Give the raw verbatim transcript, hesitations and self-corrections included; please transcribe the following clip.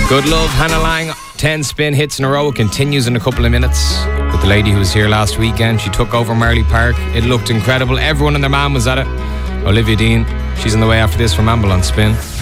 Good Love, Hannah Lang, ten spin hits in a row. It continues in a couple of minutes with the lady who was here last weekend. She took over Marley Park. It looked incredible. Everyone and their man was at it. Olivia Dean, she's on the way after this from Amble on Spin.